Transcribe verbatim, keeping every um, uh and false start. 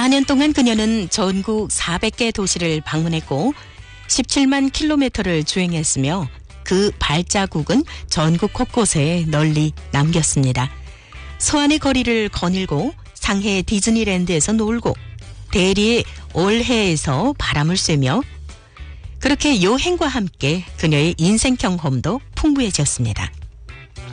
사 년 동안 그녀는 전국 사백 개 도시를 방문했고 십칠만 킬로미터를 주행했으며 그 발자국은 전국 곳곳에 널리 남겼습니다. 서안의 거리를 거닐고 상해 디즈니랜드에서 놀고 대리의 올해에서 바람을 쐬며 그렇게 여행과 함께 그녀의 인생 경험도 풍부해졌습니다.